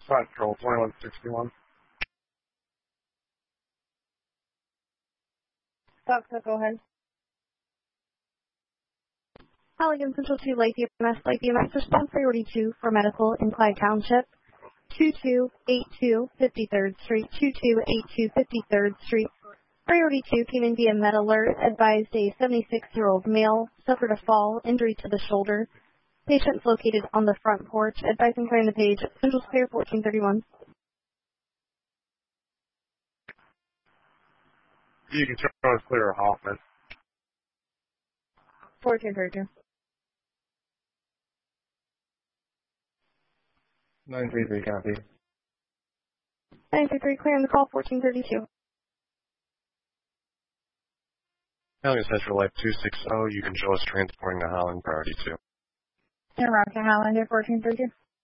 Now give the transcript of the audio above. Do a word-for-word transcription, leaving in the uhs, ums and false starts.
Spot Control, twenty-one sixty-one. Stop, so go ahead. Halligan Central two, Lake E M S, Lake E M S, response priority two for medical in Clyde Township. two two eight two fifty-third Street, two two eight two fifty-third Street. Priority two came in via med alert, advised a seventy-six-year-old male suffered a fall, injury to the shoulder. Patients located on the front porch, advising clearing the page. Central clear fourteen thirty-one. You can turn on clear Hoffman. fourteen thirty-two. nine three three, copy. nine three three, clearing the call, fourteen thirty-two. Halligan Central Life two sixty, you can show us transporting to Holland, priority two. And Rock to Hollander, fourteen thirty-two.